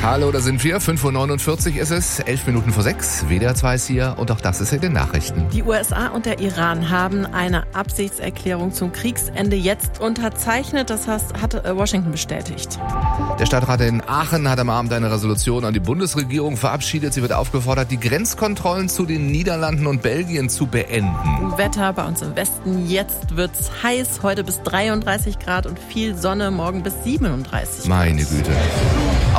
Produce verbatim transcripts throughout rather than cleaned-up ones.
Hallo, da sind wir. fünf Uhr neunundvierzig ist es, elf Minuten vor sechs. W D R zwei ist hier und auch das ist in den Nachrichten. Die U S A und der Iran haben eine Absichtserklärung zum Kriegsende jetzt unterzeichnet. Das hat Washington bestätigt. Der Stadtrat in Aachen hat am Abend eine Resolution an die Bundesregierung verabschiedet. Sie wird aufgefordert, die Grenzkontrollen zu den Niederlanden und Belgien zu beenden. Wetter bei uns im Westen. Jetzt wird's heiß. Heute bis dreiunddreißig Grad und viel Sonne. Morgen bis siebenunddreißig Grad. Meine Güte. Au.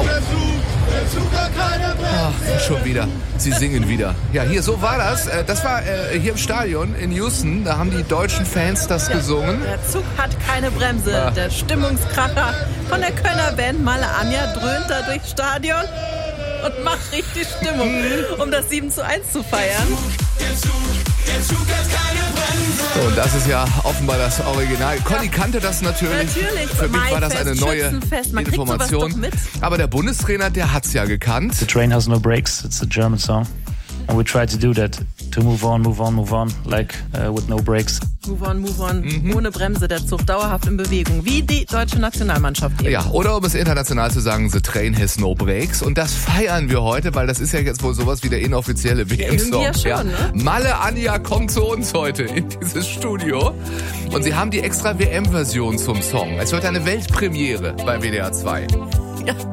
Ach, schon wieder. Sie singen wieder. Ja, hier, so war das. Das war äh, hier im Stadion in Houston. Da haben die deutschen Fans das ja, gesungen. Der Zug hat keine Bremse. Ja. Der Stimmungskracher von der Kölner Band Malle Anja dröhnt da durchs Stadion und macht richtig Stimmung, um das sieben zu eins zu feiern. Der Zug, der Zug hat keine Bremse. So, und das ist ja offenbar das Original. Conny kannte das natürlich. Natürlich. Für mich war das eine neue Man Information. Doch mit. Aber der Bundestrainer, der hat's ja gekannt. The train has no brakes. It's a German song. And we try to do that. To move on, move on, move on. Like uh, with no brakes. Move on, move on. Mhm. Ohne Bremse, der Zug dauerhaft in Bewegung. Wie die deutsche Nationalmannschaft eben. Ja, oder um es international zu sagen, the train has no brakes. Und das feiern wir heute, weil das ist ja jetzt wohl sowas wie der inoffizielle W M-Song. Ja, schon, ja. Ne? Malle Anja kommt zu uns heute in dieses Studio. Und sie haben die extra W M-Version zum Song. Es wird eine Weltpremiere bei W D R zwei. Ja.